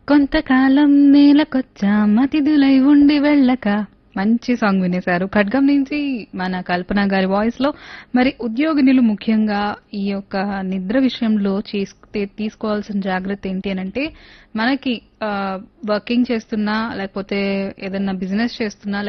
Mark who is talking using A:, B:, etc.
A: కొంతకాలం నేలకొచ్చాం అతిథులై ఉండి వెళ్ళక. మంచి సాంగ్ వినేశారు ఖడ్గం నుంచి మన కల్పన గారి వాయిస్ లో. మరి ఉద్యోగినులు ముఖ్యంగా ఈ యొక్క నిద్ర విషయంలో తీసుకోవాల్సిన జాగ్రత్త ఏంటి అని అంటే, మనకి వర్కింగ్ చేస్తున్నా లేకపోతే ఏదన్నా బిజినెస్ చేస్తున్నా